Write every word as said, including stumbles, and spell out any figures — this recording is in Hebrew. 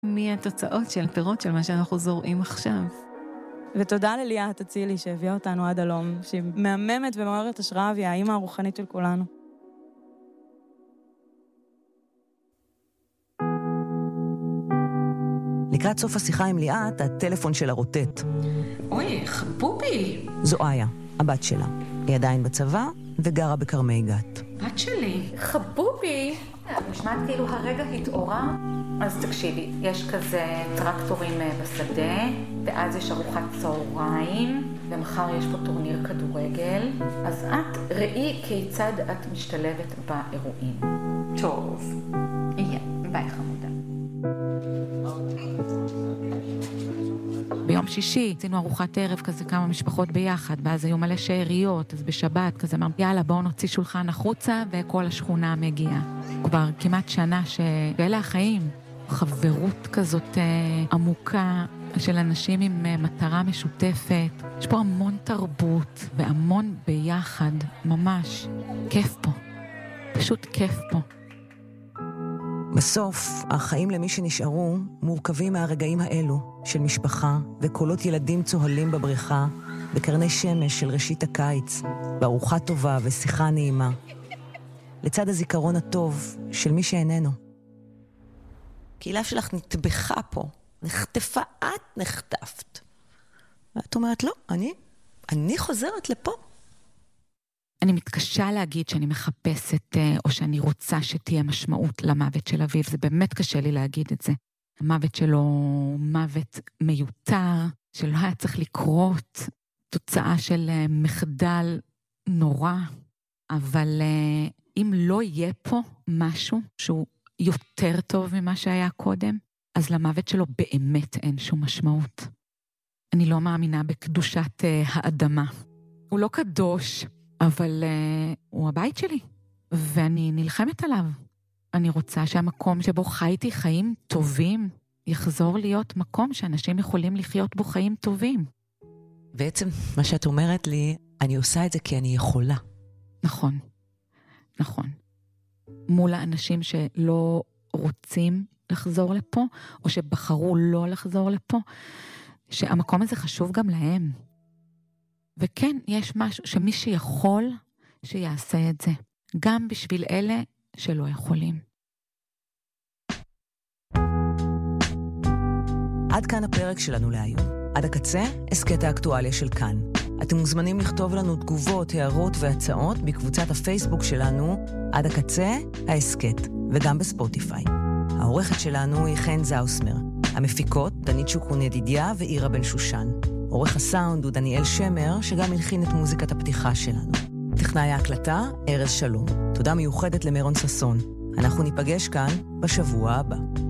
מהתוצאות של פירות של מה שאנחנו זורעים עכשיו. ותודה לליאת אצילי שהביאה אותנו עד הלום, שהיא מהממת ומעוררת השראה, והיא האמא הרוחנית של כולנו. לקראת סוף השיחה עם ליאת, הטלפון שלה רוטט. אוי, חבובי. זו איה, הבת שלה. היא עדיין בצבא וגרה בקרמי גת. בת שלי. חבובי. נשמעת כאילו הרגע התעוררה. אז תקשיבי, יש כזה טרקטורים בשדה, ואז יש ארוחת צהריים, ומחר יש פה טורניר כדורגל. אז את ראי כיצד את משתלבת באירועים. טוב. יהיה, ביי חמודה. ביום שישי עשינו ארוחת ערב כזה כמה משפחות ביחד, ואז היו מלא שאריות, אז בשבת כזה אמרתי, יאללה בואו נוציא שולחן החוצה, וכל השכונה מגיעה. כבר כמעט שנה שאלה החיים, חברות כזאת עמוקה של אנשים עם מטרה משותפת. יש פה המון תרבות והמון ביחד, ממש. כיף פה, פשוט כיף פה. בסוף, החיים למי שנשארו מורכבים מהרגעים האלו של משפחה וקולות ילדים צוהלים בבריכה, בקרני שמש של ראשית הקיץ, בארוחה טובה ושיחה נעימה. לצד הזיכרון הטוב של מי שאיננו. קהילה שלך נטבחה פה, נחטפה, את נחטפת. ואת אומרת, לא, אני, אני חוזרת לפה. אני מתקשה להגיד שאני מחפשת או שאני רוצה שתהיה משמעות למוות של אביב. זה באמת קשה לי להגיד את זה. המוות שלו הוא מוות מיותר, שלא היה צריך לקרות, תוצאה של מחדל נורא. אבל אם לא יהיה פה משהו שהוא יותר טוב ממה שהיה קודם, אז למוות שלו באמת אין שום משמעות. אני לא מאמינה בקדושת האדמה. הוא לא קדוש, אבל uh, הוא הבית שלי, ואני נלחמת עליו. אני רוצה שהמקום שבו חייתי חיים טובים, יחזור להיות מקום שאנשים יכולים לחיות בו חיים טובים. בעצם מה שאת אומרת לי, אני עושה את זה כי אני יכולה. נכון, נכון. מול האנשים שלא רוצים לחזור לפה, או שבחרו לא לחזור לפה, שהמקום הזה חשוב גם להם. וכן, יש משהו שמי שיכול שיעשה את זה, גם בשביל אלה שלא יכולים. עד כאן הפרק שלנו להיום. עד הקצה, הסקט האקטואליה של כאן. אתם מוזמנים לכתוב לנו תגובות, הערות והצעות בקבוצת הפייסבוק שלנו, עד הקצה, ההסקט, וגם בספוטיפיי. העורכת שלנו היא חן זאוסמר. המפיקות, דנית שוקרון ידידיה ואירה בן שושן. עורך הסאונד הוא דניאל שמר, שגם הלחין את מוזיקת הפתיחה שלנו. טכנאי ההקלטה, ארז שלום. תודה מיוחדת למרון ססון. אנחנו ניפגש כאן בשבוע הבא.